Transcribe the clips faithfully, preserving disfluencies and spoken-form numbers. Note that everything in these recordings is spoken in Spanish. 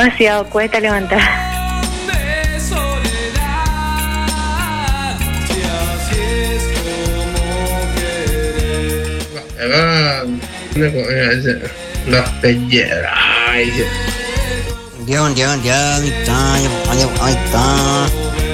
demasiado, cuesta levantar. Las pelleras. Ya, ya, ya, ahí está, ahí está.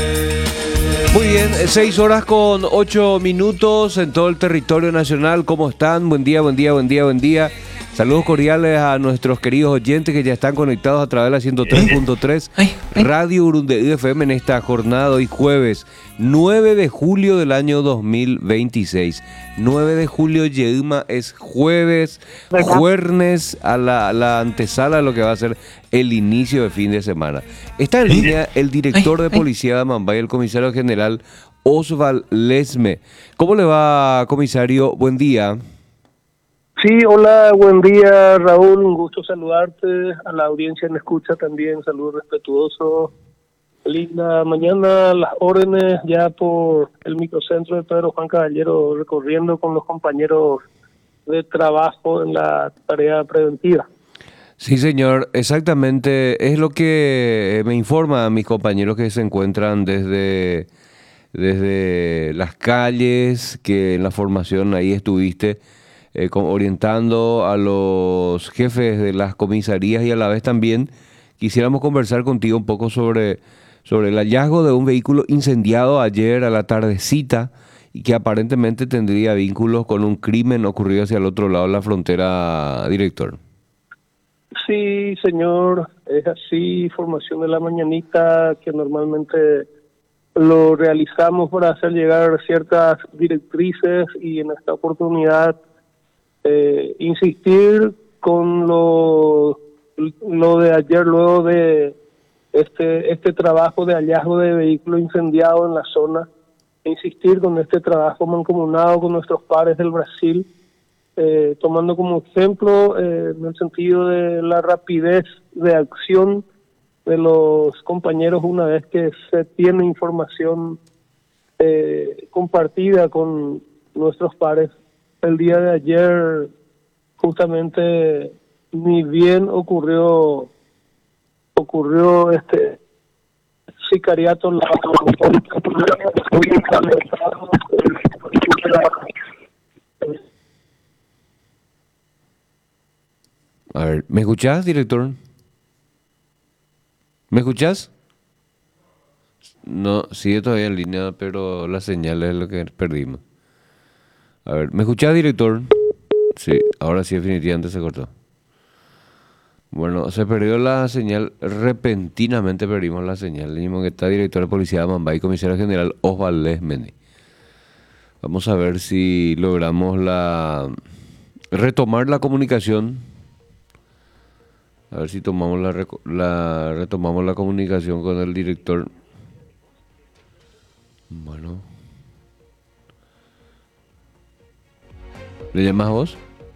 Muy bien, seis horas con ocho minutos en todo el territorio nacional. ¿Cómo están? Buen día, buen día, buen día, buen día. Saludos cordiales a nuestros queridos oyentes que ya están conectados a través de la ciento tres punto tres Radio Urundeí F M en esta jornada hoy jueves nueve de julio del año dos mil veintiséis. nueve de julio, Yeuma, es jueves, jueves a la, a la antesala de lo que va a ser el inicio de fin de semana. Está en línea el director de policía de Amambay, el comisario general Osval Lesme. ¿Cómo le va, comisario? Buen día. Sí, hola, buen día, Raúl, un gusto saludarte, a la audiencia en escucha también, saludo respetuoso. Linda mañana, las órdenes ya por el microcentro de Pedro Juan Caballero, recorriendo con los compañeros de trabajo en la tarea preventiva. Sí, señor, exactamente, es lo que me informan mis compañeros que se encuentran desde, desde las calles, que en la formación ahí estuviste, Eh, orientando a los jefes de las comisarías, y a la vez también quisiéramos conversar contigo un poco sobre, sobre el hallazgo de un vehículo incendiado ayer a la tardecita y que aparentemente tendría vínculos con un crimen ocurrido hacia el otro lado de la frontera, director. Sí, señor, es así, información de la mañanita que normalmente lo realizamos para hacer llegar ciertas directrices, y en esta oportunidad Eh, insistir con lo, lo de ayer, luego de este este trabajo de hallazgo de vehículo incendiado en la zona, insistir con este trabajo mancomunado con nuestros pares del Brasil, eh, tomando como ejemplo eh, en el sentido de la rapidez de acción de los compañeros una vez que se tiene información eh, compartida con nuestros pares. El día de ayer, justamente, ni bien ocurrió ocurrió este sicariato en la A ver, ¿me escuchás, director? ¿Me escuchás? No, sigue todavía en línea, pero la señal es lo que perdimos. A ver, ¿me escuchás, director? Sí, ahora sí definitivamente se cortó. Bueno, se perdió la señal, repentinamente perdimos la señal. Le dijimos que está director de policía de Amambay, comisario general Osval Lesme. Vamos a ver si logramos la retomar la comunicación. A ver si tomamos la, la retomamos la comunicación con el director. Bueno. ¿Le llamas vos?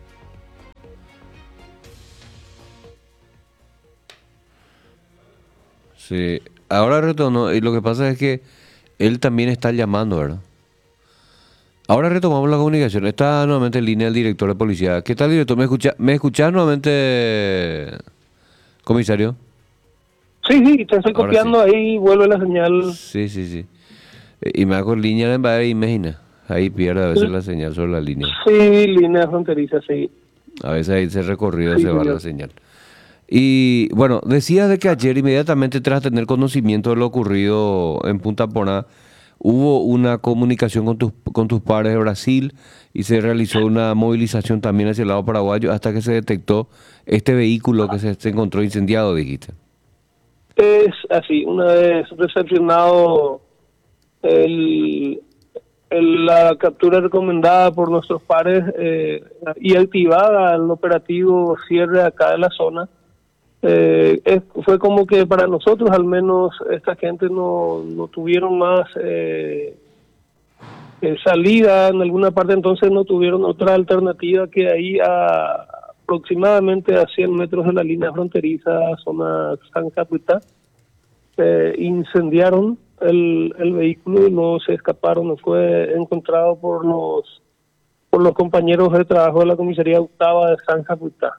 Sí, ahora retorno, y lo que pasa es que él también está llamando, ¿verdad? Ahora retomamos la comunicación. Está nuevamente en línea el director de policía. ¿Qué tal, director? ¿Me escucha, ¿me escuchás nuevamente, comisario? Sí, sí, te estoy Ahora copiando, sí. Ahí vuelve la señal. Sí, sí, sí. Y me hago línea en vez, imagina. Ahí pierde a veces la señal sobre la línea. Sí, línea fronteriza, sí. A veces ahí ese recorrido Sí, se va señor. la señal. Y bueno, decías de que ayer, inmediatamente tras tener conocimiento de lo ocurrido en Punta Poná, hubo una comunicación con tus, con tus pares de Brasil y se realizó una movilización también hacia el lado paraguayo hasta que se detectó este vehículo que se, se encontró incendiado, dijiste. Es así, una vez recepcionado el, el- la captura recomendada por nuestros pares eh, y activada el operativo cierre acá de la zona, eh, es- fue como que para nosotros al menos esta gente no, no tuvieron más eh, eh, salida en alguna parte, entonces no tuvieron otra alternativa que ahí a aproximadamente a cien metros de la línea fronteriza, zona San Capuita, eh, incendiaron el, el vehículo y no se escaparon, no fue encontrado por los por los compañeros de trabajo de la comisaría octava de San Capuita.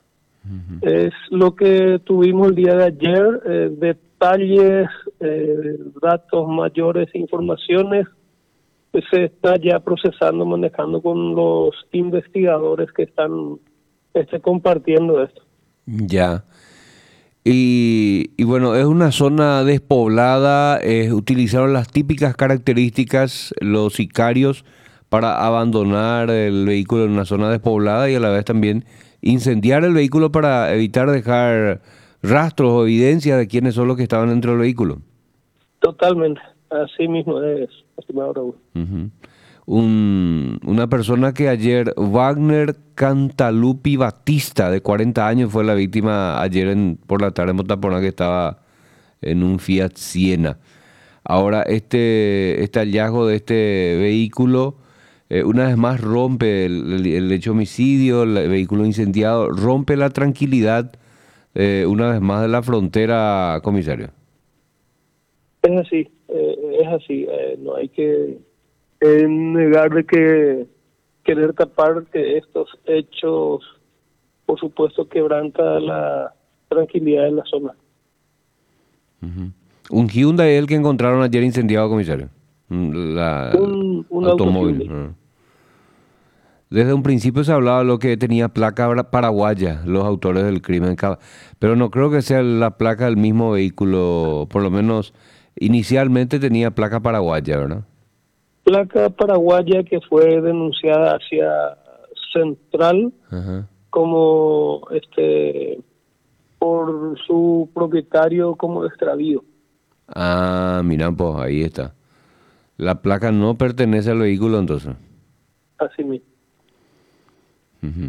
Uh-huh. Es lo que tuvimos el día de ayer, eh, detalles, eh, datos mayores, informaciones, pues se está ya procesando, manejando con los investigadores que están este, compartiendo esto. Ya. Y, y bueno, es una zona despoblada, eh, utilizaron las típicas características los sicarios para abandonar el vehículo en una zona despoblada y a la vez también incendiar el vehículo para evitar dejar rastros o evidencia de quiénes son los que estaban dentro del vehículo. Totalmente, así mismo es, estimado Raúl. Uh-huh. Un, una persona que ayer, Wagner Cantalupi Batista, de cuarenta años, fue la víctima ayer en, por la tarde en Pontaporá, que estaba en un Fiat Siena. Ahora, este, este hallazgo de este vehículo, eh, una vez más rompe el, el, el hecho de homicidio, el vehículo incendiado, rompe la tranquilidad, eh, una vez más, de la frontera, comisario. Es así, eh, es así, eh, no hay que eh, negar de que querer tapar que estos hechos, por supuesto, quebranta la tranquilidad de la zona. Uh-huh. Un Hyundai es el que encontraron ayer incendiado, comisario. La, un un automóvil. Uh. Desde un principio se hablaba de lo que tenía placa paraguaya, los autores del crimen, pero no creo que sea la placa del mismo vehículo, por lo menos inicialmente tenía placa paraguaya, ¿verdad? Placa paraguaya que fue denunciada hacia Central, uh-huh, como este por su propietario como extravío. Ah, mira, pues ahí está. La placa no pertenece al vehículo entonces. Así mismo. Uh-huh.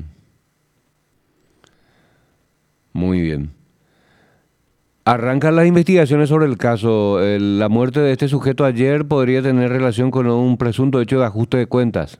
Muy bien. Arrancan las investigaciones sobre el caso. El, la muerte de este sujeto ayer podría tener relación con un presunto hecho de ajuste de cuentas.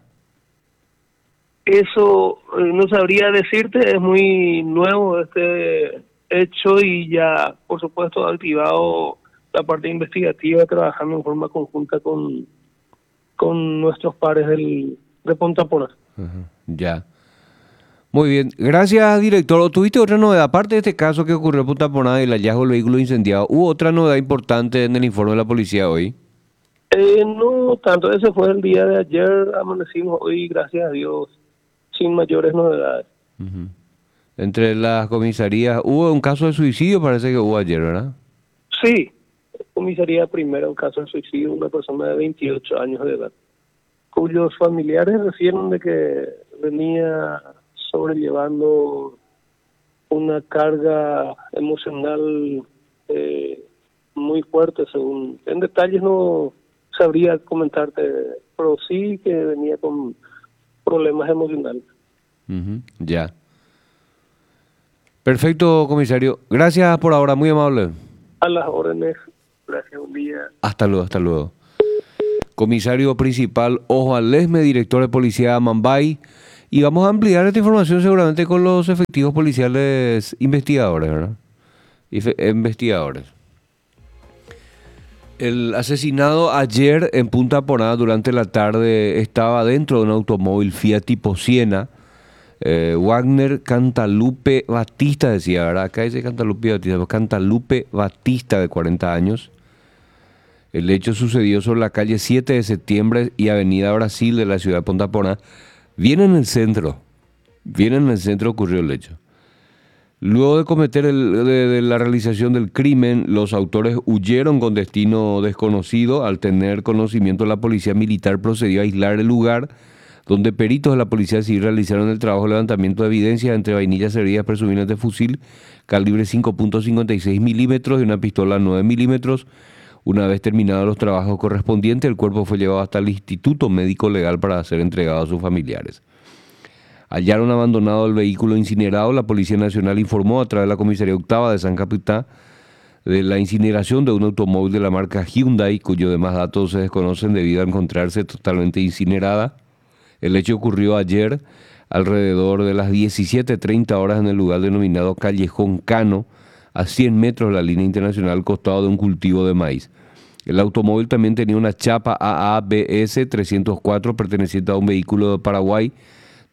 Eso eh, no sabría decirte, es muy nuevo este hecho y ya, por supuesto, ha activado la parte investigativa trabajando en forma conjunta con, con nuestros pares del, de Pontaporá. Uh-huh. Ya. Muy bien, gracias, director. ¿Tuviste otra novedad? Aparte de este caso que ocurrió en Pontaporá y el hallazgo del vehículo incendiado, ¿hubo otra novedad importante en el informe de la policía hoy? Eh, no tanto, ese fue el día de ayer, amanecimos hoy, gracias a Dios, sin mayores novedades. Uh-huh. Entre las comisarías, ¿hubo un caso de suicidio? Parece que hubo ayer, ¿verdad? Sí, comisaría primera, un caso de suicidio, una persona de veintiocho años de edad, cuyos familiares refieren de que venía sobrellevando una carga emocional eh, muy fuerte, según en detalles no sabría comentarte, pero sí que venía con problemas emocionales. Uh-huh. Ya. Perfecto, comisario. Gracias por ahora, muy amable. A las órdenes. Gracias, un día. Hasta luego, hasta luego. Comisario principal Ojo Lesme, director de policía de Amambay. Y vamos a ampliar esta información seguramente con los efectivos policiales investigadores, ¿verdad? Infe- investigadores. El asesinado ayer en Punta Porá durante la tarde estaba dentro de un automóvil Fiat tipo Siena. Eh, Wagner Cantalupe Batista decía, ¿verdad? Acá dice Cantalupe Batista, Cantalupe Batista, de cuarenta años. El hecho sucedió sobre la calle siete de septiembre y avenida Brasil de la ciudad de Punta Porá. Bien en el centro, bien en el centro ocurrió el hecho. Luego de cometer el, de, de la realización del crimen, los autores huyeron con destino desconocido. Al tener conocimiento, la policía militar procedió a aislar el lugar, donde peritos de la policía civil realizaron el trabajo de levantamiento de evidencia entre vainillas heridas presumibles de fusil calibre cinco punto cincuenta y seis milímetros y una pistola nueve milímetros. Una vez terminados los trabajos correspondientes, el cuerpo fue llevado hasta el Instituto Médico Legal para ser entregado a sus familiares. Hallaron abandonado el vehículo incinerado. La Policía Nacional informó a través de la Comisaría Octava de San Capitán de la incineración de un automóvil de la marca Hyundai, cuyos demás datos se desconocen debido a encontrarse totalmente incinerada. El hecho ocurrió ayer alrededor de las diecisiete treinta horas en el lugar denominado Callejón Cano, a cien metros de la línea internacional al costado de un cultivo de maíz. El automóvil también tenía una chapa A A B S trescientos cuatro perteneciente a un vehículo de Paraguay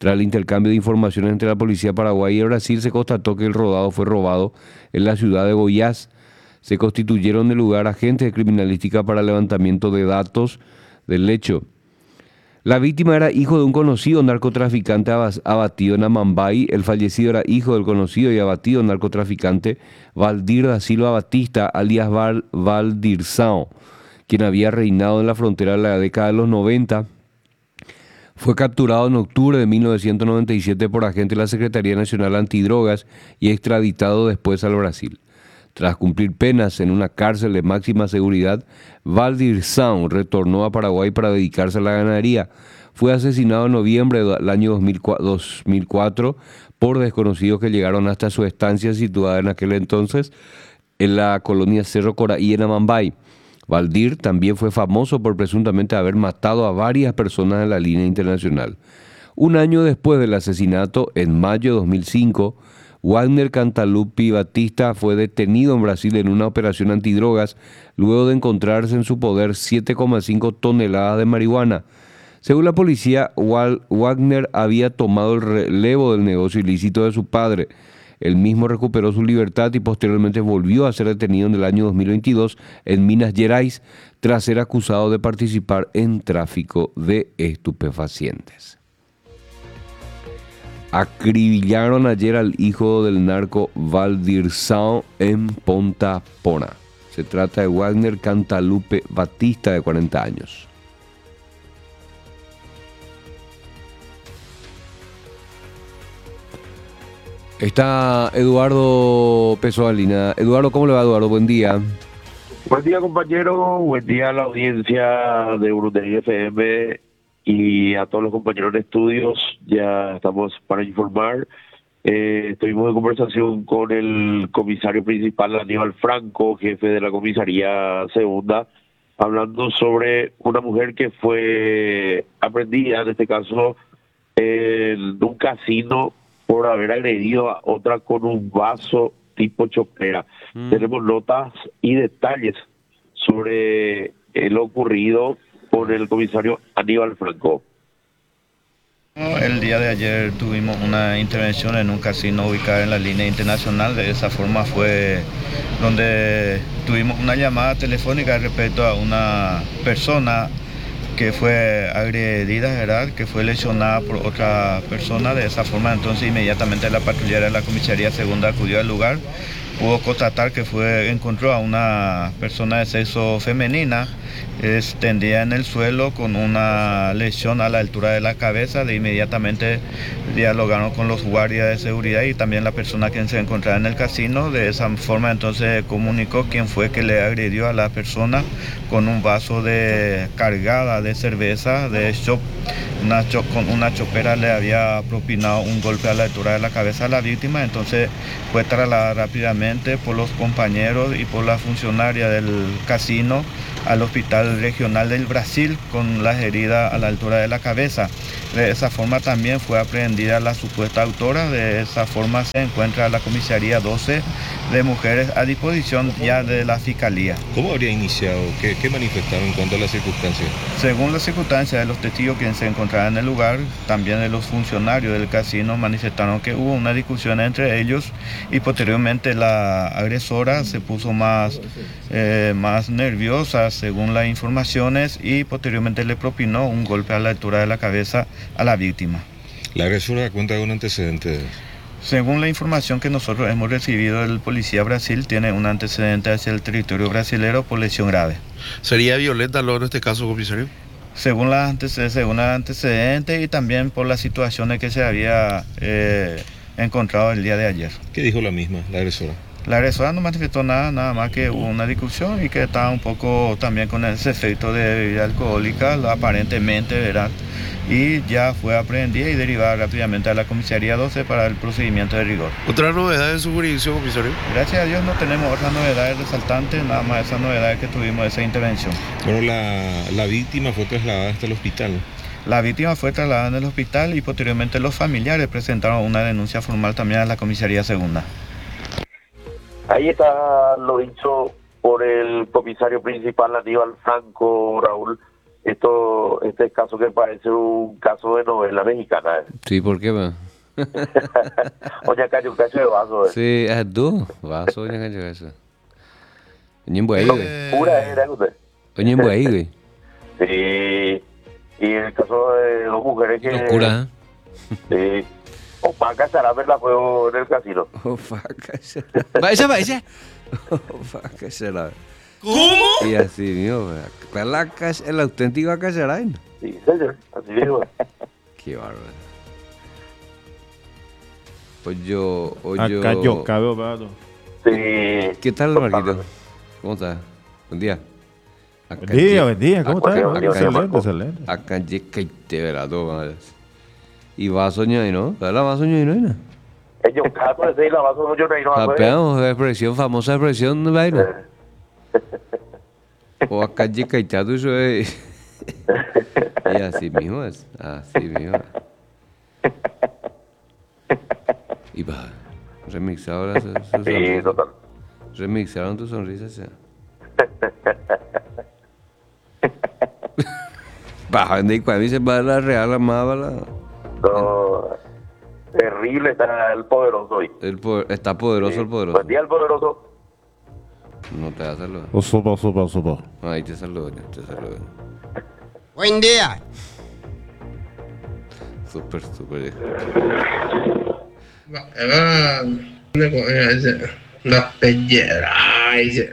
Tras el intercambio de informaciones entre la policía paraguaya y Brasil, se constató que el rodado fue robado en la ciudad de Goiás. Se constituyeron en el lugar agentes de criminalística para levantamiento de datos del hecho. La víctima era hijo de un conocido narcotraficante abatido en Amambay. El fallecido era hijo del conocido y abatido narcotraficante Valdir da Silva Batista, alias Val, Valdirsao, quien había reinado en la frontera en la década de los noventa. Fue capturado en octubre de mil novecientos noventa y siete por agentes de la Secretaría Nacional Antidrogas y extraditado después al Brasil. Tras cumplir penas en una cárcel de máxima seguridad, Valdirsao retornó a Paraguay para dedicarse a la ganadería. Fue asesinado en noviembre del año dos mil cuatro por desconocidos que llegaron hasta su estancia situada en aquel entonces en la colonia Cerro Coraí en Amambay. Valdir también fue famoso por presuntamente haber matado a varias personas en la línea internacional. Un año después del asesinato, en mayo de dos mil cinco, Wagner Cantalupi Batista fue detenido en Brasil en una operación antidrogas luego de encontrarse en su poder siete coma cinco toneladas de marihuana. Según la policía, Wagner había tomado el relevo del negocio ilícito de su padre. Él mismo recuperó su libertad y posteriormente volvió a ser detenido en el año dos mil veintidós en Minas Gerais tras ser acusado de participar en tráfico de estupefacientes. Acribillaron ayer al hijo del narco Valdirsao en Ponta Pona. Se trata de Wagner Cantalupe Batista, de cuarenta años. Está Eduardo Pesoalina. Eduardo, ¿cómo le va, Eduardo? Buen día. Buen día, compañero. Buen día a la audiencia de Urunday F M y a todos los compañeros de estudios. Ya estamos para informar. Eh, estuvimos en conversación con el comisario principal Aníbal Franco, jefe de la comisaría segunda, hablando sobre una mujer que fue aprendida, en este caso, en un casino por haber agredido a otra con un vaso tipo chopera. Mm. Tenemos notas y detalles sobre lo ocurrido con el comisario Aníbal Franco. El día de ayer tuvimos una intervención en un casino ubicado en la línea internacional. De esa forma fue donde tuvimos una llamada telefónica respecto a una persona que fue agredida, ¿verdad?, que fue lesionada por otra persona. De esa forma, entonces, inmediatamente la patrullera de la comisaría segunda acudió al lugar. Pudo constatar que fue encontró a una persona de sexo femenina extendida en el suelo con una lesión a la altura de la cabeza. De inmediatamente dialogaron con los guardias de seguridad y también la persona que se encontraba en el casino. De esa forma, entonces, comunicó quién fue que le agredió a la persona con un vaso de cargada de cerveza de shop. Una cho con una chopera le había propinado un golpe a la altura de la cabeza a la víctima. Entonces fue trasladada rápidamente por los compañeros y por la funcionaria del casino al Hospital Regional del Brasil con las heridas a la altura de la cabeza. De esa forma también fue aprehendida la supuesta autora. De esa forma se encuentra la comisaría doce de mujeres a disposición ya de la fiscalía. ¿Cómo habría iniciado? ¿Qué, qué manifestaron en cuanto a las circunstancias? Según las circunstancias de los testigos quienes se encontraban en el lugar, también de los funcionarios del casino, manifestaron que hubo una discusión entre ellos y posteriormente la agresora se puso más, eh, más nerviosa, según las informaciones, y posteriormente le propinó un golpe a la altura de la cabeza a la víctima. ¿La agresora cuenta con antecedentes? Según la información que nosotros hemos recibido del Policía Brasil, tiene un antecedente hacia el territorio brasilero por lesión grave. ¿Sería violenta luego en este caso, comisario? Según los antecedentes, según los antecedentes y también por las situaciones que se había eh, encontrado el día de ayer. ¿Qué dijo la misma, la agresora? La agresora no manifestó nada, nada más que hubo una discusión y que estaba un poco también con ese efecto de bebida alcohólica, aparentemente, ¿verdad? Y ya fue aprehendida y derivada rápidamente a la comisaría doce para el procedimiento de rigor. ¿Otra novedad en su jurisdicción, comisario? Gracias a Dios no tenemos otras novedades resaltantes, nada más esas novedades que tuvimos de esa intervención. Bueno, la, la víctima fue trasladada hasta el hospital. La víctima fue trasladada en el hospital y posteriormente los familiares presentaron una denuncia formal también a la comisaría segunda. Ahí está lo dicho por el comisario principal Aníbal Franco, Raúl. Esto, este caso que parece un caso de novela mexicana. ¿eh? Sí, ¿por qué, man? Oye, acá hay un cacho de vaso. ¿eh? Sí, es tú. Vaso, oye, cacho eso. Oye, güey, güey. Pura era usted. Oye, güey, güey. Sí. Y en el caso de dos mujeres que... Locura, Sí. Opaca será verla fue en el casino. Ofaca será. Vaya, vaya. Ofaca será. ¿Cómo? Y así, mío, ¿cuál es la, cas- el auténtico Cacharain? Sí, señor. Así mismo. Qué bárbaro. Pues yo, o yo... Acá yo cabe, vato. Sí. ¿Qué tal, Marquito? ¿Cómo estás? Buen día. Acá Buen día, lle- buen día, ¿cómo acá- estás? acá- Excelente, acá- excelente. Acá llega y te verá todo, madre. Y va a soñar, ¿no? ¿Sabes la va a soñar, no? Ellos cada por ese y la vaso mucho no hay no Apeamos, expresión, famosa expresión de baile. O acá llega y chato, eso es... Y así mismo es, así mismo. Y va, remixaron su, su Sí, sonrisa. total. Remixaron tu sonrisa, ya. Baja, de cuando dice va la real, amaba la... No, terrible está el poderoso hoy. El poder- está poderoso el poderoso. Buen día el poderoso. No te da salud. O sopa, sopa, sopa. Ahí te saludo, ya, te saludo. Buen día. Súper, súper. Era una cosa, una pellera. Ay, sí.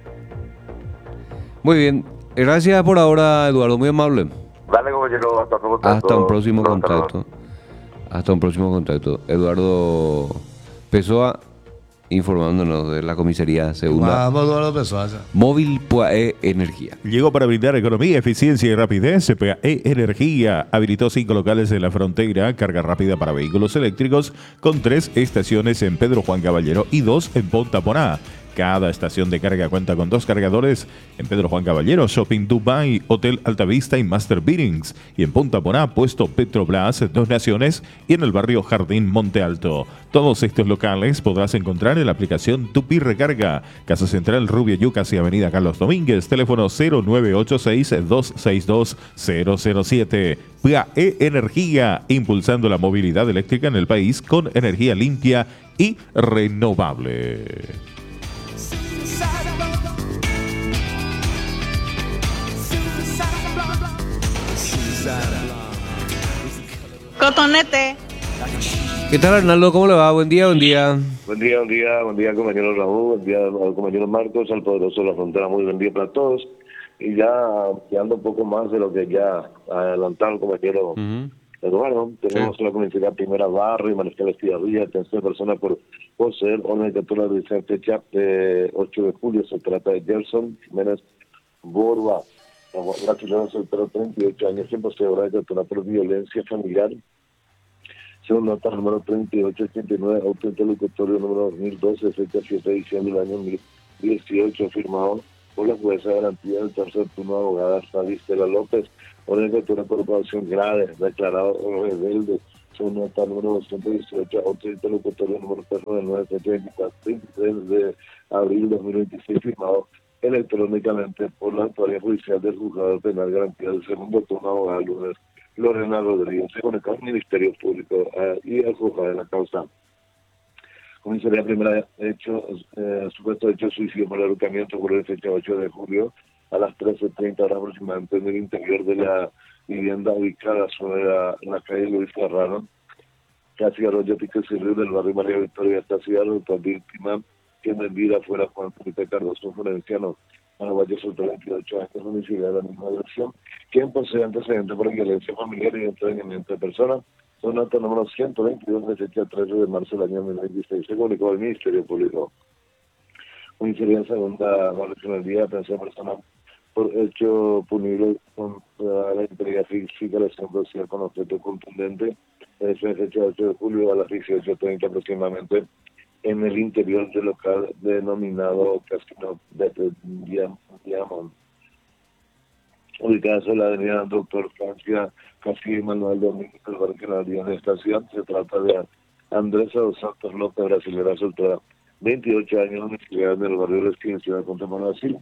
Muy bien. Gracias por ahora, Eduardo. Muy amable. Dale, compañero, hasta otro contacto. Hasta un próximo No, hasta luego. contacto. Hasta un próximo contacto. Eduardo Pessoa, informándonos de la comisaría segunda. Vamos, Eduardo Pessoa. Móvil P A E Energía. Llegó para brindar economía, eficiencia y rapidez. C P A E Energía habilitó cinco locales en la frontera, carga rápida para vehículos eléctricos, con tres estaciones en Pedro Juan Caballero y dos en Ponta Poná. Cada estación de carga cuenta con dos cargadores en Pedro Juan Caballero, Shopping Dubai, Hotel Altavista y Master Beatings. Y en Punta Poná, puesto Petrobras, Dos Naciones y en el barrio Jardín Monte Alto. Todos estos locales podrás encontrar en la aplicación Tupi Recarga. Casa Central, Rubio Yucas y Avenida Carlos Domínguez. Teléfono cero nueve ocho seis, dos seis dos, cero cero siete. P A E Energía, impulsando la movilidad eléctrica en el país con energía limpia y renovable. Cotonete. ¿Qué tal, Arnaldo? ¿Cómo le va? Buen día, buen día. Buen día, buen día, buen día, compañero Raúl, buen día, compañero Marcos, al poderoso de la frontera, muy buen día para todos. Y ya quedando un poco más de lo que ya adelantaron, compañero Ujú. Eduardo, tenemos la comisaría primera barra y manejar Estigarribia, tercera persona por poseer orden de captura de fecha de ocho de julio. Se trata de Gerson Jiménez Borba, la chilena soltero, treinta y ocho años, siempre se de captura por violencia familiar. Según nota número treinta y ocho ochenta y nueve, auto interlocutorio número dos mil doce, fecha siete de diciembre del año dos mil dieciocho, firmado por la jueza de garantía del tercer turno, abogada Fabi Stella López, orden de captura por ocupación grave, declarado rebelde. Según nota número doscientos dieciocho, auto interlocutorio número tres nueve nueve, fecha veintitrés de abril de dos mil veintiséis, firmado electrónicamente por la autoridad judicial del juzgado penal garantía del segundo turno, abogada Lourdes Lorena Rodríguez, se conectó al Ministerio Público eh, y al juzgado de la causa. Comisaría primera hecho, eh, supuesto hecho de suicidio por ahorcamiento ocurrió el fecha ocho de julio a las trece treinta horas aproximadamente en el interior de la vivienda ubicada sobre la, la calle Luis Ferraro, casi arroyo Pico Cirril del barrio María Victoria, esta ciudad, la víctima, quien en vida fuera Juan Felipe Cardoso, un forenciano paraguayo soltero, veintiocho años, homicidio de la misma dirección, quien posee antecedentes por violencia familiar y entrenamiento de personas. Son nota número ciento veintidós de fecha trece de marzo del año dos mil veintiséis. Se comunicó al Ministerio Público. Comisaría en segunda regionalidad, tercera persona por hecho punible contra la integridad física, lesión social con objeto contundente, en fecha ocho de julio a las dieciocho treinta aproximadamente, en el interior del local denominado Casino de Diamond, ubicada en la avenida Doctor Francia Castillo y Manuel Domínguez, el barrio Canadá de esta ciudad. Se trata de Andresa dos Santos López, brasilera soltera, veintiocho años, domiciliada en el barrio de la esquina, ciudad de Contemporánea Brasil,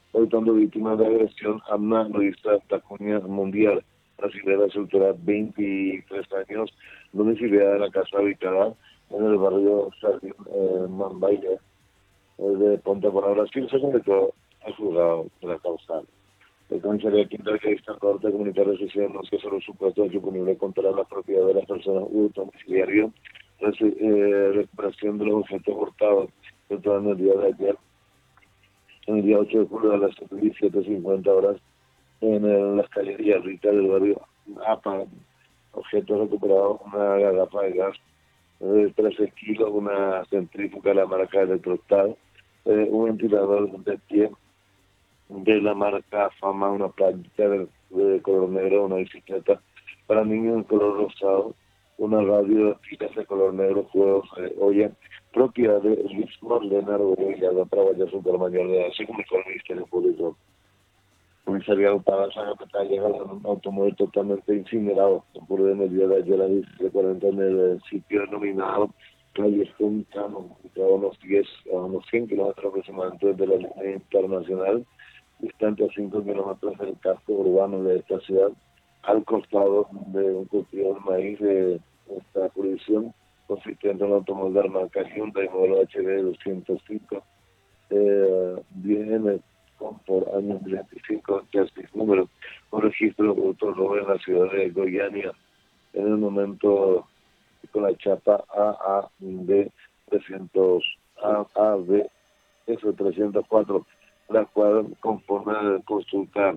resultando víctima de agresión a una nudista tacuña mundial, brasilera de soltera veintitrés años, domiciliada en la casa ubicada en el barrio Jardín eh, Mambaile eh, de Punta Cana, Brasil, se convirtió al juzgado de la causal. El comisaría Quinta que esta corte comunitaria social anunció sobre los supuestos hechos punibles contra la propiedad de las personas u domiciliario, eh, recuperación de los objetos hurtados, en el día de ayer, en el día ocho de julio a las diecisiete cincuenta horas, en el, las callerías ricas del barrio APA, objetos recuperados, una garrafa de gas de trece kilos, una centrífuga de la marca Electrostal, eh, un ventilador de pie de la marca Fama, una plancha de, de color negro, una bicicleta para niños en color rosado, una radio de filas de color negro, juegos, eh, olla, propiedad de Luis Marlena Rodríguez, para Guayazo por mayor de edad, así como el Ministerio Público. Comisariado para San Capital llega un automóvil totalmente incinerado por el día de ayer a las diecisiete cuarenta en el sitio denominado Callejón Cano, a unos diez, a unos cien kilómetros aproximadamente de la línea internacional, distante a cinco kilómetros del casco urbano de esta ciudad, al costado de un cultivo de maíz de esta jurisdicción, consistente en un automóvil de marca Hyundai modelo H D doscientos cinco, eh, viene por año veinticinco, casi número, un registro de autorrobo en la ciudad de Goiânia, en el momento con la chapa A A D trescientos A A D F trescientos cuatro, la cual conforme a consulta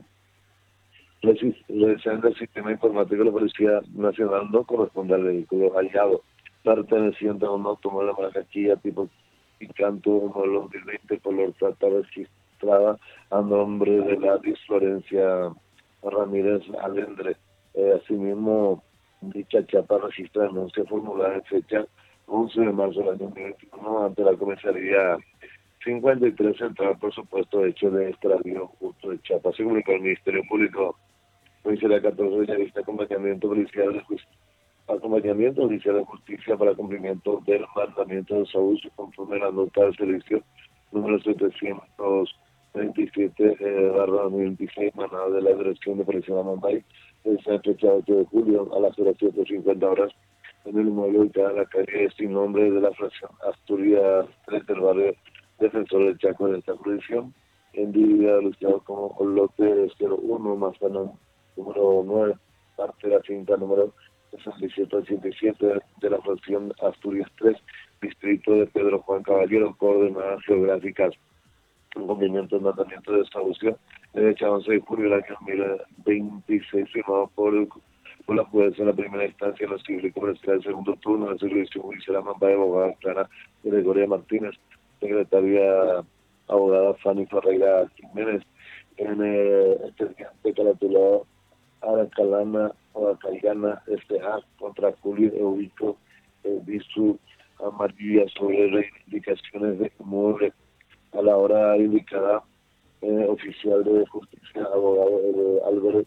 realizando el sistema informático de la Policía Nacional no corresponde al vehículo hallado, perteneciente a un automóvil de marca Kia tipo Picanto modelo dos mil veinte color plata registrada a nombre de Gladys Florencia Ramírez Alendre. Eh, asimismo, dicha chapa registra denuncia formulada en fecha once de marzo del año dos mil veintiuno ante la comisaría cincuenta y tres central por supuesto hecho de extravío justo de chapa. Se comunicó al Ministerio Público. Comisaría catorce de Bellavista, acompañamiento policial de justicia. Acompañamiento policial de justicia para cumplimiento del mandamiento de desahucio conforme a la nota de servicio número setecientos veintisiete barra dos mil veintiséis, manada de la Dirección de Policía de Mumbai, el fecha ocho de julio a las siete cincuenta horas en el inmueble ubicado en la calle sin nombre de la fracción Asturias tres del barrio Defensor del Chaco de esta jurisdicción, individual anunciado como lote cero uno, manzana número nueve, cartera cinta número sesenta y siete ochenta y siete de la fracción Asturias tres, distrito de Pedro Juan Caballero, coordenadas geográficas, un cumplimiento del mandamiento de desahucio de fecha once de julio del año dos mil veintiséis, firmado por, el, por la jueza en la primera instancia en la civil y comercial del segundo turno de la Servicio Judicial Mambay, abogada Clara Gregoria Martínez, secretaria abogada Fanny Ferreira Jiménez, en eh, expediente caratulado Aracalana o Aracayana S A contra Julio Eurico eh, Bisu Amarilla sobre reivindicaciones de inmueble a la hora indicada, eh, oficial de justicia, abogado eh, Álvaro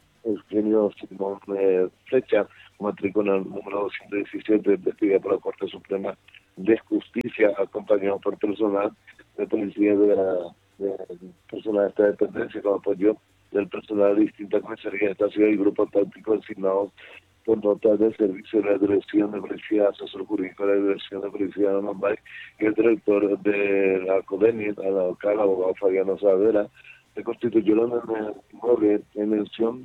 Eugenio Simón eh, Flecha, matrícula número doscientos diecisiete, investiga por la Corte Suprema de Justicia, acompañado por personal de policía de la de personal de esta dependencia, con apoyo del personal de distintas comisarías de esta ciudad y grupos tácticos designados por notas de servicio de la Dirección de Policía, asesor jurídico de la Dirección de Policía de Mumbai y el director de la CODENI, el local, abogado Fabiano Saavedra, se constituyeron en el inmueble en mención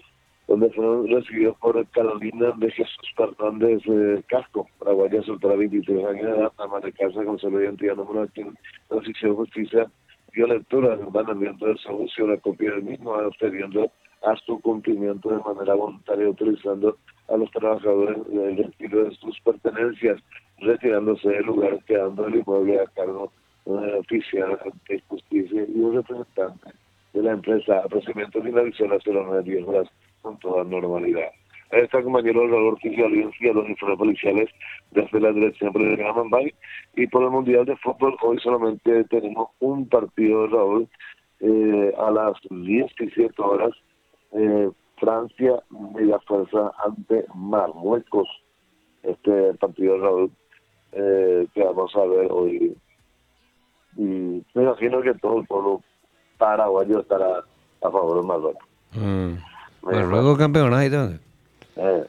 donde fueron recibidos por Carolina de Jesús Fernández eh, Casco, paraguaya, soltera, veintitrés años de edad, ama de casa, con solo identidad número aquí en la sección de justicia, dio lectura del mandamiento del desahucio, una copia del mismo, accediendo a su cumplimiento de manera voluntaria, utilizando a los trabajadores del retiro de sus pertenencias, retirándose del lugar, quedando el inmueble a cargo de un oficial de justicia y un representante de la empresa. El procedimiento finalizó a las nueve diez horas con toda normalidad. Ahí está, compañero Raúl Ortiz, los informes policiales desde la Dirección Policial de Mumbai. Y por el Mundial de Fútbol, hoy solamente tenemos un partido, Raúl, eh, a las diecisiete horas, eh, Francia mega fuerza ante Marruecos. Este partido, Raúl, eh, que vamos a ver hoy. Y me imagino que todo el pueblo paraguayo estará a favor de Marruecos. Mm. Marruecos campeonato y todo. Eh.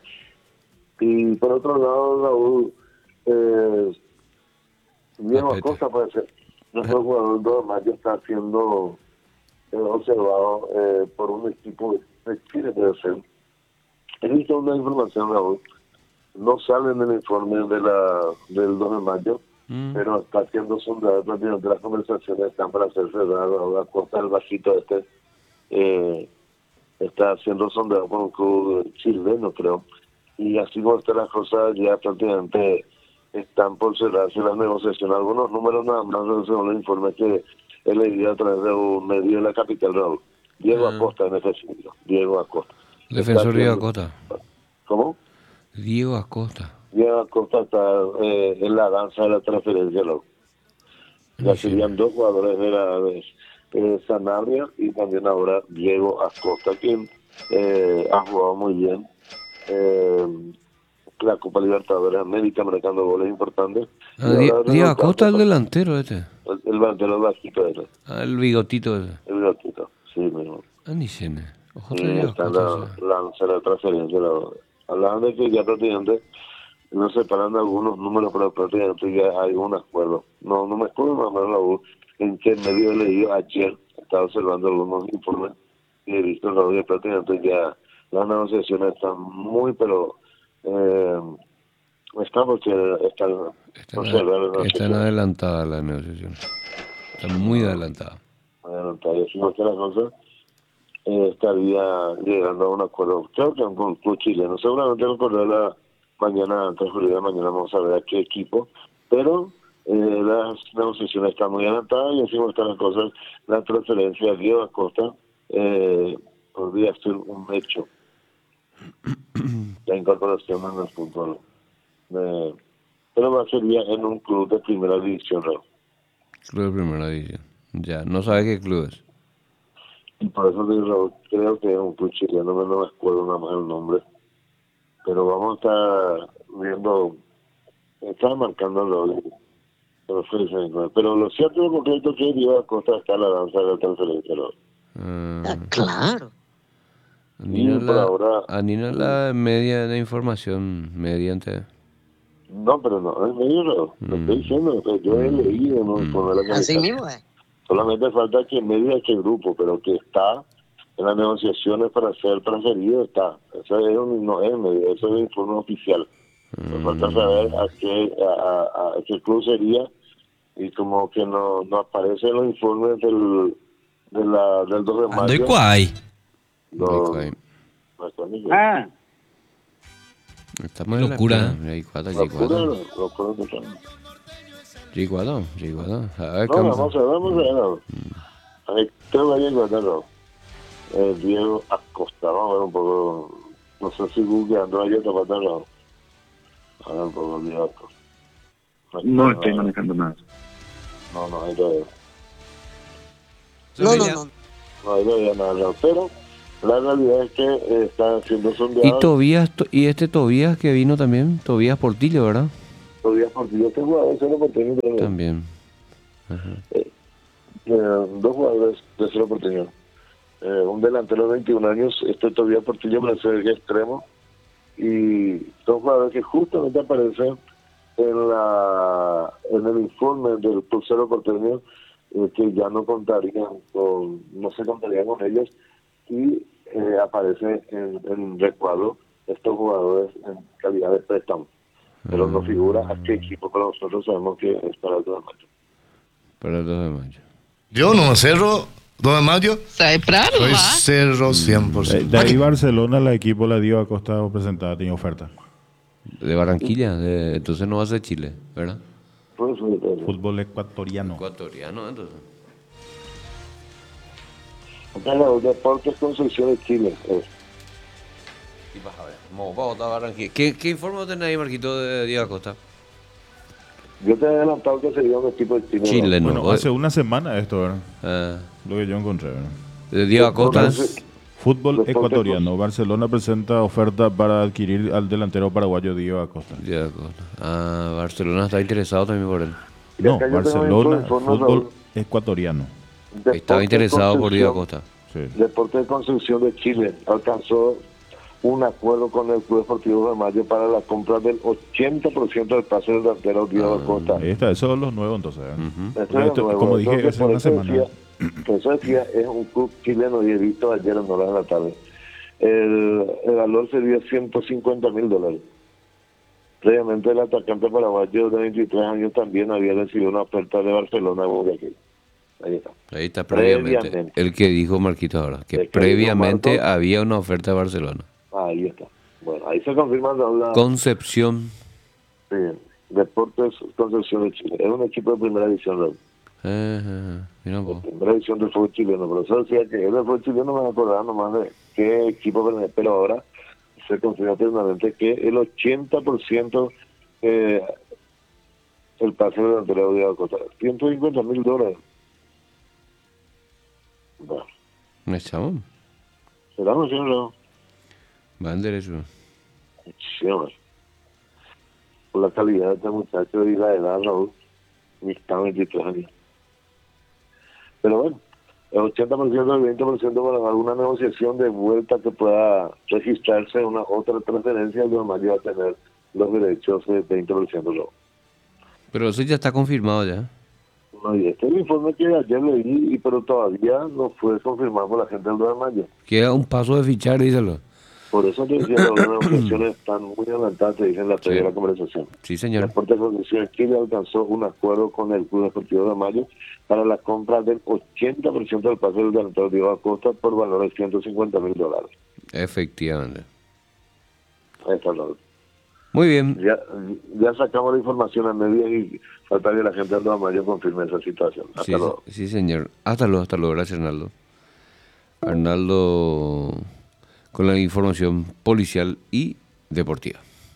Y por otro lado, Raúl, eh, Diego Acosta puede ser. Nuestro jugador dos de mayo está siendo eh, observado eh, por un equipo de Chile, debe ser. He visto una información, Raúl. No sale en el informe de la del dos de mayo, mm. pero está haciendo sondeos, prácticamente las conversaciones están para hacerse a Acosta, el bajito este, eh, está haciendo sondeos con un club chileno, creo. Y así como están las cosas, ya prácticamente están por cerrarse las negociaciones. Algunos números nada más según los informes que he leído a través de un medio de la capital, Raúl. Diego ah. Acosta en ese sitio. Diego Acosta. Defensor Diego Acosta. ¿Cómo? Diego Acosta. Diego Acosta está eh, en la danza de la transferencia, Raúl. Ya sí. Serían dos jugadores de la de, de Sanabria y también ahora Diego Acosta, quien eh, ha jugado muy bien. Eh, la Copa Libertadores América, marcando goles importantes. Ah, Diego Acosta el delantero este. El, el delantero bajito este. Ah, el bigotito ese. El bigotito, sí, mismo. Ah, ni cene. Ojo, y está en la, la, la transferencia. La, hablaban de que ya prácticamente no separan algunos números, pero prácticamente ya hay un acuerdo. No, no me acuerdo más o menos en qué medio he leído ayer. Estaba observando algunos informes y he visto que prácticamente ya las negociaciones están muy, pero eh, están porque están, están, no están adelantadas las negociaciones. Están muy adelantadas. Adelantadas. Y así no que las cosas eh, estaría llegando a un acuerdo. Creo que con el club chileno. Seguramente el correo de la mañana, antes de la mañana, vamos a ver a qué equipo. Pero eh, las negociaciones están muy adelantadas y así como están las cosas. La transferencia de Diego Acosta eh, podría ser un hecho. La incorporación en el fútbol. Eh, pero va a ser ya en un club de primera división, ¿no? Club de primera división. Ya, no sabe qué club es. Y por eso digo, creo que es un club chileno, no me acuerdo nada más el nombre. Pero vamos a estar viendo, está marcando pero, pero lo cierto y concreto es que Diego Acosta está en la danza de la transferencia, ¿no? Ah, claro. Anina la, ahora, Anina la media de información mediante. No, pero no, es medio raro. Lo mm. estoy diciendo, yo he leído, ¿no? Mm. Por la Así mismo es. Solamente falta que media este grupo, pero que está en las negociaciones para ser transferido, está. Eso es un, no es medio, eso es un informe oficial. Mm. Me falta saber a qué, a, a, a qué club sería y como que no, no aparece en los informes del, de la, del dos de mayo. ¿Dónde cuál? No, no ah. Estamos en locura. Locura, locura. G4, G4. A ver, no, vamos a ver, vamos a ver. A ver, ¿qué vaya a encontrar? Eh, Diego Acosta, vamos a ver un poco. No sé si googleando ahí está pasando. A ver un poco Diego Acosta. No, no estoy manejando nada. No, no, ahí todavía. No, no, no. No, ahí todavía nada, pero la realidad es que eh, está haciendo sondeados. ¿Y Tobías, y este Tobías que vino también? Tobías Portillo, ¿verdad? Tobías Portillo, este jugador cero Portillo también. También. Eh, eh, dos jugadores de cero Portillo. Eh, un delantero de veintiún años, este Tobías Portillo para ser extremo. Y dos jugadores que justamente aparecen en la en el informe del Club Cero Porteño, eh, que ya no contarían con, no se contarían con ellos. Y eh, aparece en, en recuadro estos jugadores en calidad de préstamo, pero no figura a qué equipo, pero nosotros sabemos que es para el dos de mayo. Para el dos de mayo. Yo no cerro dos de mayo. Soy cerro cien por ciento. De, de ahí Barcelona, la equipo la dio a Costa presentada, tenía oferta. De Barranquilla, de, entonces no va a ser Chile, ¿verdad? Pues, fútbol ecuatoriano. Ecuatoriano, entonces. Claro, Deportes Concepción de Chile. Eh. Y vas a ver, vamos a votar Barranquilla. ¿Qué, ¿Qué informe tenés ahí, Marquito, de Diego Acosta? Yo te he adelantado que sería un equipo de Chile. Chile, no. Bueno, hace una semana esto, ¿verdad? Ah. Lo que yo encontré, ¿verdad? De Diego Acosta es... Fútbol ecuatoriano. Barcelona presenta oferta para adquirir al delantero paraguayo Diego Acosta. Diego Acosta. Ah, Barcelona está interesado también por él. No, Barcelona, fútbol ecuatoriano. Deportes Estaba interesado por Diego Construcción- Acosta. Deporte de Construcción de Chile alcanzó un acuerdo con el Club Deportivo de Mayo para la compra del ochenta por ciento del pase del delantero Diego Acosta. Ahí está, eso es lo nuevo entonces. ¿eh? Eso Porque es esto, nuevo. como dije Entonces, hace por una eso semana. decía- por eso decía, es un club chileno y he visto ayer en horas de la tarde. El, el valor sería ciento cincuenta mil dólares. Previamente el atacante paraguayo de veintitrés años también había recibido una oferta de Barcelona de Guayaquil. Ahí está. Ahí está previamente. Previamente. El que dijo Marquito ahora, que El que previamente dijo Marco. había una oferta de Barcelona. Ahí está. Bueno, ahí se confirma la Concepción. sí, Deportes Concepción de Chile. Es un equipo de primera división, ¿no? Ajá, mira vos. Primera división del fútbol chileno. Pero eso decía que el fútbol chileno me acordaba nomás de qué equipo pertenece, pero ahora se confirma plenamente que el ochenta por ciento eh, el pase del delantero de Acosta, ciento cincuenta mil dólares. Bueno, ¿Me echamos? será un señor, Va en derecho. sí, hombre. Por la calidad de este muchacho y la edad, Raúl, ni está veintitrés años. Pero bueno, el ochenta por ciento el veinte por ciento para alguna negociación de vuelta que pueda registrarse en una otra transferencia, el Mayo va a tener los derechos de veinte por ciento luego. Pero eso ya está confirmado ya. No, y este es el informe que ayer leí, y- pero todavía no fue confirmado por la gente del dos de mayo. Queda un paso de fichar, díselo. Por eso te decía, las negociaciones están muy adelantadas, te dije en la primera Sí. conversación. Sí, señor. Deportes Concepción Chile alcanzó un acuerdo con el Club Deportivo de Mayo para la compra del ochenta por ciento del pase del delantero Diego Acosta por valor de ciento cincuenta mil dólares. Efectivamente. Ahí está, Raúl. Muy bien. Ya, ya sacamos la información a medias y falta que la gente del dos de mayo confirme esa situación. Hasta Sí, luego. sí, señor. Hasta luego, hasta luego. Gracias, Arnaldo. Arnaldo con la información policial y deportiva.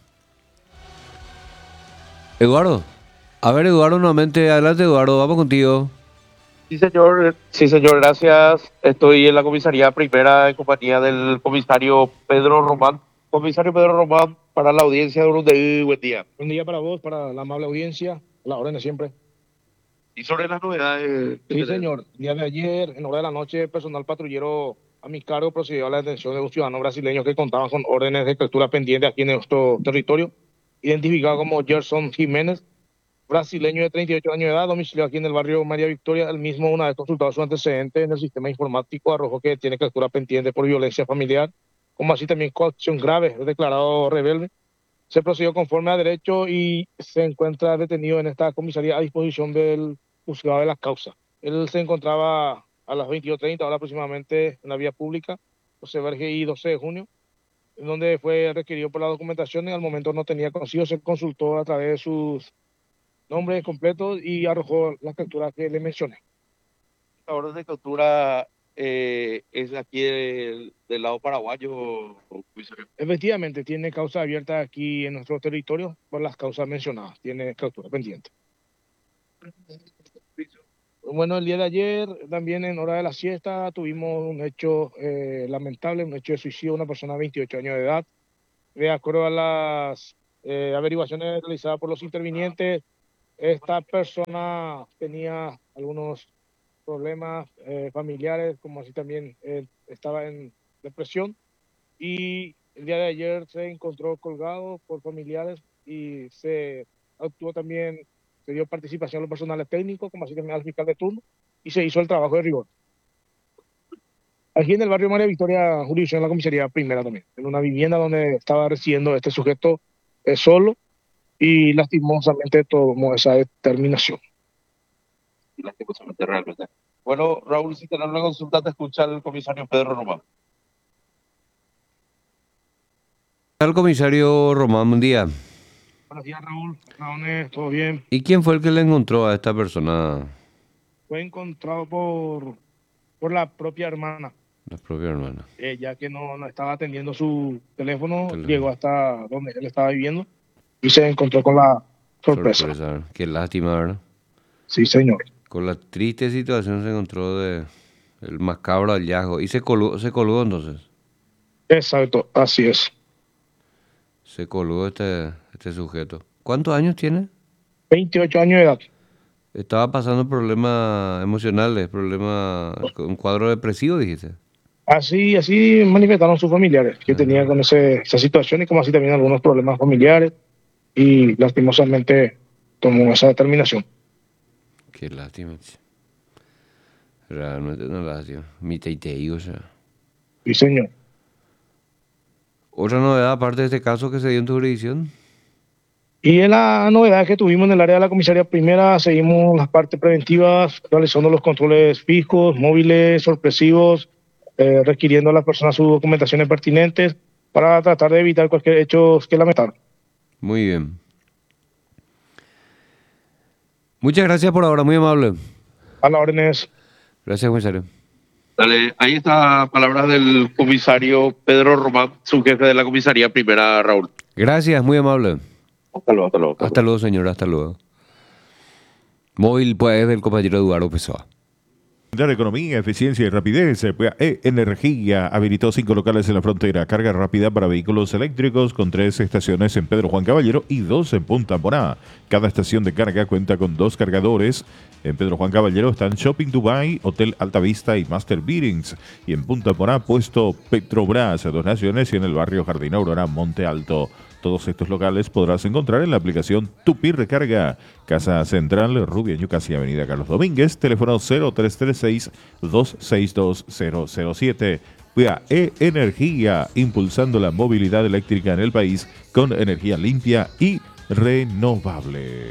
Eduardo. A ver, Eduardo, nuevamente. Adelante, Eduardo. Vamos contigo. Sí, señor. Sí, señor. Gracias. Estoy en la comisaría primera en compañía del comisario Pedro Román. Comisario Pedro Román, para la audiencia de Urundaí, buen día. Buen día para vos, para la amable audiencia, a la orden de siempre. Y sobre las novedades... Sí, señor. El día de ayer, en hora de la noche, personal patrullero a mi cargo procedió a la detención de un ciudadano brasileño que contaba con órdenes de captura pendiente aquí en nuestro territorio, identificado como Gerson Jiménez, brasileño de treinta y ocho años de edad, domiciliado aquí en el barrio María Victoria. El mismo, una vez consultado su antecedente en el sistema informático, arrojó que tiene captura pendiente por violencia familiar, como así también coacción grave, declarado rebelde. Se procedió conforme a derecho y se encuentra detenido en esta comisaría a disposición del juzgado de la causa. Él se encontraba a las veintidós treinta horas aproximadamente en la vía pública, José Vergey doce de junio, en donde fue requerido por la documentación y al momento no tenía consigo. Se consultó a través de sus nombres completos y arrojó la captura que le mencioné. La orden de captura eh, es aquí del, del lado paraguayo, comisario. Efectivamente, tiene causa abierta aquí en nuestro territorio por las causas mencionadas. Tiene captura pendiente. Bueno, el día de ayer, también en hora de la siesta, tuvimos un hecho eh, lamentable, un hecho de suicidio de una persona de veintiocho años de edad. De acuerdo a las eh, averiguaciones realizadas por los intervinientes, esta persona tenía algunos problemas eh, familiares, como así también eh, estaba en depresión, y el día de ayer se encontró colgado por familiares y se obtuvo también, se dio participación a los personales técnicos, como así también al fiscal de turno, y se hizo el trabajo de rigor. Aquí en el barrio María Victoria, jurisdicción de la comisaría primera también, en una vivienda donde estaba residiendo este sujeto eh, solo, y lastimosamente tomó esa determinación. Lastimosamente, realmente. Bueno, Raúl, si tenés una consulta, te escucha el comisario Pedro Román. Al comisario Román, buen día. Buenos días, Raúl. Raúl, ¿todo bien? ¿Y quién fue el que le encontró a esta persona? Fue encontrado por, por la propia hermana. La propia hermana. Eh, ya que no, no estaba atendiendo su teléfono, Teléfono. llegó hasta donde él estaba viviendo y se encontró con la sorpresa. Sorpresa. Qué lástima, ¿verdad? Sí, señor. Con la triste situación se encontró de el macabro hallazgo. ¿Y se colgó, se colgó entonces? Exacto, así es. Se colgó este, este sujeto. ¿Cuántos años tiene? veintiocho años de edad. Estaba pasando problemas emocionales, problemas, un cuadro depresivo, dijiste. Así, así manifestaron sus familiares que tenían con ese, esa situación y como así también algunos problemas familiares y lastimosamente tomó esa determinación. Qué lástima. Realmente una lástima. Mi teitei, o sea. Sí, señor. Otra novedad aparte de este caso que se dio en tu jurisdicción. Y en la novedad que tuvimos en el área de la comisaría primera, seguimos las partes preventivas, realizando los controles fijos, móviles, sorpresivos, eh, requiriendo a las personas sus documentaciones pertinentes para tratar de evitar cualquier hecho que lamentar. Muy bien. Muchas gracias por ahora, muy amable. A las órdenes. Gracias, comisario. Dale, ahí está palabras del comisario Pedro Román, su jefe de la comisaría primera, Raúl. Gracias, muy amable. Hasta luego, hasta luego. Hasta luego, señor, hasta luego. Móvil, pues, del compañero Eduardo Pessoa. De economía, eficiencia y rapidez, E Energía habilitó cinco locales en la frontera, carga rápida para vehículos eléctricos con tres estaciones en Pedro Juan Caballero y dos en Punta Moná. Cada estación de carga cuenta con dos cargadores. En Pedro Juan Caballero están Shopping Dubai, Hotel Altavista y Master Beatings. Y en Punta Moná, puesto Petrobras, Dos Naciones, y en el barrio Jardín Aurora, Monte Alto. Todos estos locales podrás encontrar en la aplicación Tupi Recarga. Casa Central, Rubia Ñucas y Avenida Carlos Domínguez. Teléfono cero tres tres seis, dos seis dos, cero cero siete. E Energía, impulsando la movilidad eléctrica en el país con energía limpia y renovable.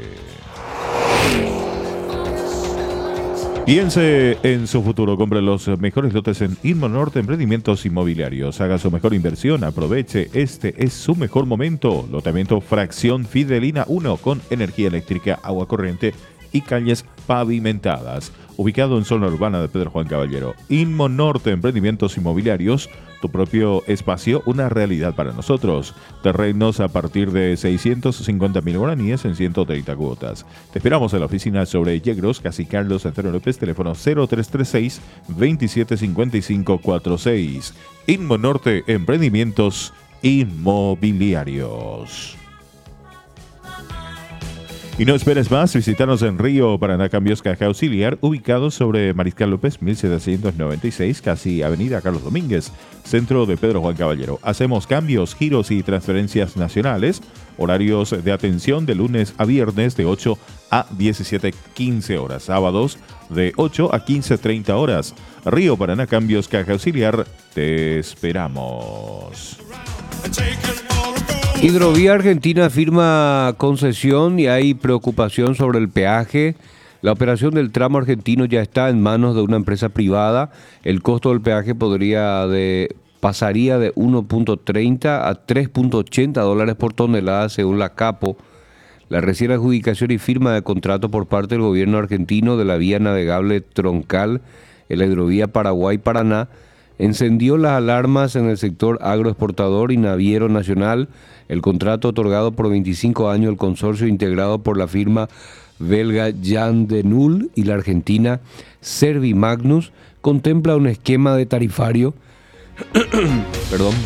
Piense en su futuro, compre los mejores lotes en Inmonorte Emprendimientos Inmobiliarios. Haga su mejor inversión, aproveche, este es su mejor momento. Lotamiento Fracción Fidelina uno con energía eléctrica, agua corriente y calles pavimentadas. Ubicado en zona urbana de Pedro Juan Caballero. Inmonorte Emprendimientos Inmobiliarios, tu propio espacio, una realidad para nosotros. Terrenos a partir de seiscientos cincuenta mil guaraníes en ciento treinta cuotas. Te esperamos en la oficina sobre Yegros, Casi Carlos Antonio López, teléfono cero tres tres seis, veintisiete cincuenta y cinco cuarenta y seis. Inmonorte Emprendimientos Inmobiliarios. Y no esperes más, visitarnos en Río Paraná Cambios Caja Auxiliar, ubicados sobre Mariscal López mil setecientos noventa y seis, casi Avenida Carlos Domínguez, centro de Pedro Juan Caballero. Hacemos cambios, giros y transferencias nacionales, horarios de atención de lunes a viernes de ocho a diecisiete quince horas, sábados de ocho a quince treinta horas. Río Paraná Cambios Caja Auxiliar, te esperamos. Hidrovía Argentina firma concesión y hay preocupación sobre el peaje. La operación del tramo argentino ya está en manos de una empresa privada. El costo del peaje podría de, pasaría de uno punto treinta a tres punto ochenta dólares por tonelada según la Capo. La recién adjudicación y firma de contrato por parte del gobierno argentino de la vía navegable troncal en la hidrovía Paraguay-Paraná encendió las alarmas en el sector agroexportador y naviero nacional. El contrato otorgado por veinticinco años al consorcio integrado por la firma belga Jan de Null y la argentina Servimagnus contempla un esquema de tarifario perdón,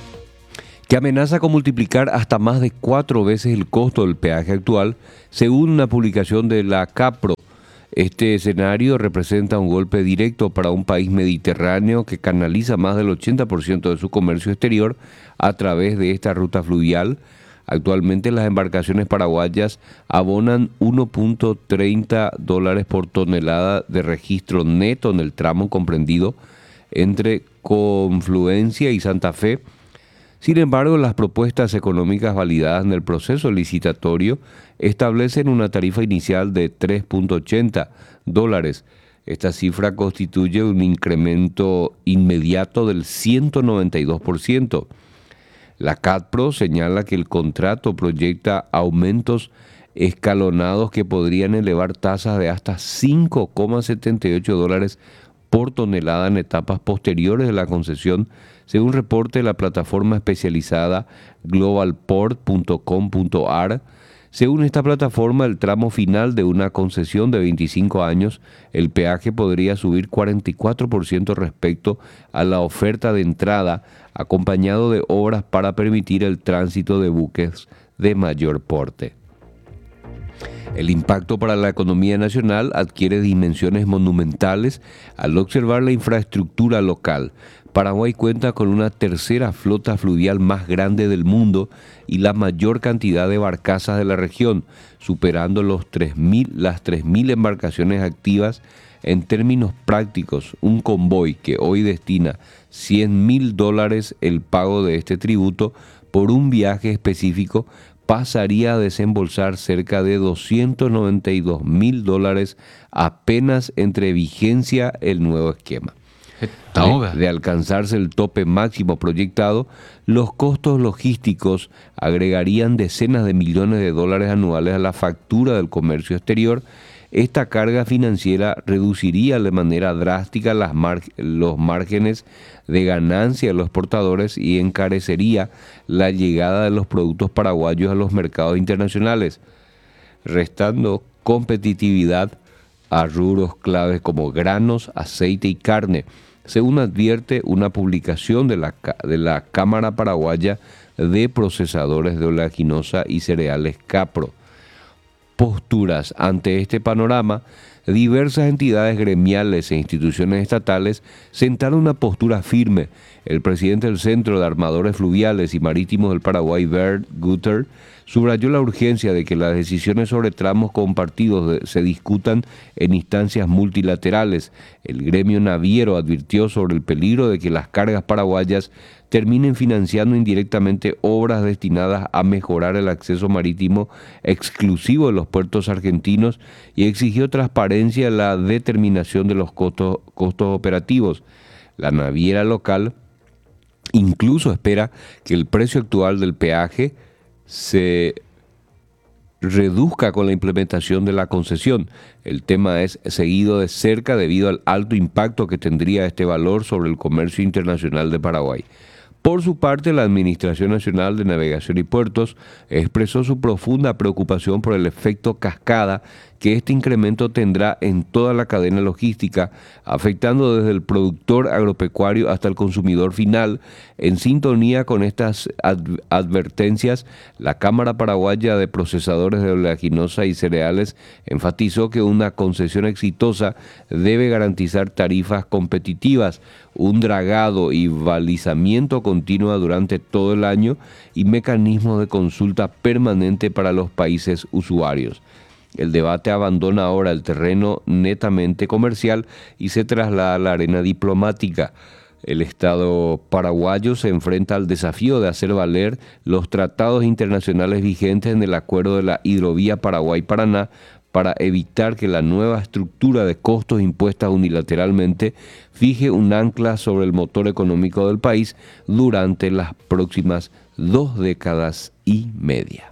que amenaza con multiplicar hasta más de cuatro veces el costo del peaje actual, según una publicación de la Capro. Este escenario representa un golpe directo para un país mediterráneo que canaliza más del ochenta por ciento de su comercio exterior a través de esta ruta fluvial. Actualmente las embarcaciones paraguayas abonan uno punto treinta dólares por tonelada de registro neto en el tramo comprendido entre Confluencia y Santa Fe. Sin embargo, las propuestas económicas validadas en el proceso licitatorio establecen una tarifa inicial de tres punto ochenta dólares. Esta cifra constituye un incremento inmediato del ciento noventa y dos por ciento. La CATPRO señala que el contrato proyecta aumentos escalonados que podrían elevar tasas de hasta cinco coma setenta y ocho dólares por tonelada en etapas posteriores de la concesión, según reporte de la plataforma especializada global port punto com punto a r. Según esta plataforma, el tramo final de una concesión de veinticinco años, el peaje podría subir cuarenta y cuatro por ciento respecto a la oferta de entrada, acompañado de obras para permitir el tránsito de buques de mayor porte. El impacto para la economía nacional adquiere dimensiones monumentales al observar la infraestructura local. Paraguay cuenta con una tercera flota fluvial más grande del mundo y la mayor cantidad de barcazas de la región, superando los tres mil, las tres mil embarcaciones activas. En términos prácticos, un convoy que hoy destina cien mil dólares el pago de este tributo por un viaje específico pasaría a desembolsar cerca de doscientos noventa y dos mil dólares apenas entre vigencia el nuevo esquema. De, de alcanzarse el tope máximo proyectado, los costos logísticos agregarían decenas de millones de dólares anuales a la factura del comercio exterior. Esta carga financiera reduciría de manera drástica las mar- los márgenes de ganancia de los exportadores y encarecería la llegada de los productos paraguayos a los mercados internacionales, restando competitividad a rubros claves como granos, aceite y carne, según advierte una publicación de la, de la Cámara Paraguaya de Procesadores de Oleaginosa y Cereales CAPRO. Posturas ante este panorama, diversas entidades gremiales e instituciones estatales sentaron una postura firme. El presidente del Centro de Armadores Fluviales y Marítimos del Paraguay, Bert Guter, subrayó la urgencia de que las decisiones sobre tramos compartidos se discutan en instancias multilaterales. El gremio naviero advirtió sobre el peligro de que las cargas paraguayas terminen financiando indirectamente obras destinadas a mejorar el acceso marítimo exclusivo de los puertos argentinos y exigió transparencia en la determinación de los costos, costos operativos. La naviera local incluso espera que el precio actual del peaje se reduzca con la implementación de la concesión. El tema es seguido de cerca debido al alto impacto que tendría este valor sobre el comercio internacional de Paraguay. Por su parte, la Administración Nacional de Navegación y Puertos expresó su profunda preocupación por el efecto cascada que este incremento tendrá en toda la cadena logística, afectando desde el productor agropecuario hasta el consumidor final. En sintonía con estas ad- advertencias, la Cámara Paraguaya de Procesadores de Oleaginosa y Cereales enfatizó que una concesión exitosa debe garantizar tarifas competitivas, un dragado y balizamiento continuo durante todo el año y mecanismos de consulta permanente para los países usuarios. El debate abandona ahora el terreno netamente comercial y se traslada a la arena diplomática. El Estado paraguayo se enfrenta al desafío de hacer valer los tratados internacionales vigentes en el acuerdo de la hidrovía Paraguay-Paraná para evitar que la nueva estructura de costos impuesta unilateralmente fije un ancla sobre el motor económico del país durante las próximas dos décadas y media.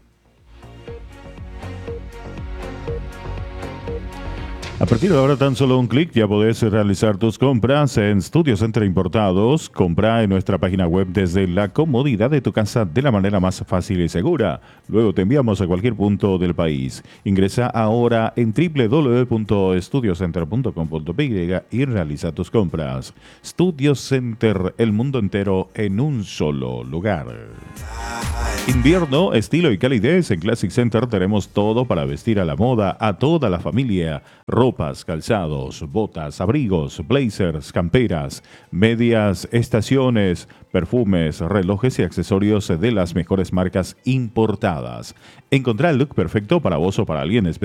A partir de ahora, tan solo un clic, ya podés realizar tus compras en Studio Center Importados. Compra en nuestra página web desde la comodidad de tu casa de la manera más fácil y segura. Luego te enviamos a cualquier punto del país. Ingresa ahora en doble u doble u doble u punto studio center punto com punto p y y realiza tus compras. Studio Center, el mundo entero en un solo lugar. Invierno, estilo y calidez. En Classic Center tenemos todo para vestir a la moda a toda la familia. Ropas, calzados, botas, abrigos, blazers, camperas, medias, estaciones, perfumes, relojes y accesorios de las mejores marcas importadas. Encontrá el look perfecto para vos o para alguien especial